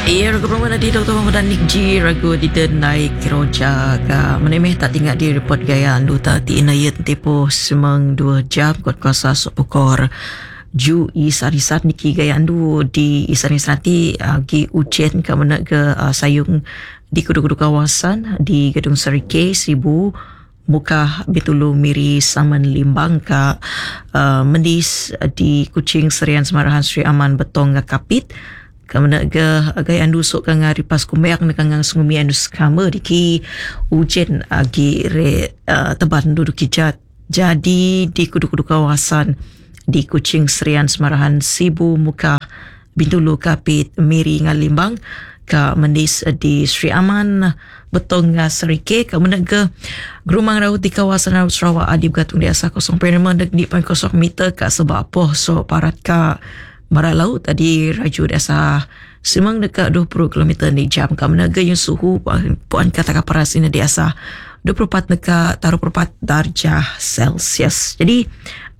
Iya, ragu perempuan di Dr. Muhammad Nick G ragu di denai kiroja ka menemeh tak tinggal di report gaya andu tak ti inayat tempoh semang 2 jam kot kuasa sopukor ju isarisat niki gaya andu di isarisati gi ucen ka mana ke sayung di kudu-kudu kawasan di Gedung Serike Sibu muka Betulu Miri Saman Limbang ka mendis di Kuching Serian Semarahan Sri Aman Betong Kapit kamana ga agay andu sok kang ripas kumek na kang sungumi andu skama diki ujen agi re teban duduk kijat jadi di kudu-kudu kawasan di Kuching Serian Semarahan Sibu muka Bintulu Kapit Miri Ngalimbang ka mendis di Sri Aman Betong Serike kamana ga gerumang raut di kawasan Raut Sarawak adib gatung di asa 0.5 meter ka sebab apa so parat ka Barat laut tadi raju dasa semang dekat 20 km di jam kamana ga yung suhu puan kata kaparas ini di asa 24 dekat taruh 24 darjah Celsius. Jadi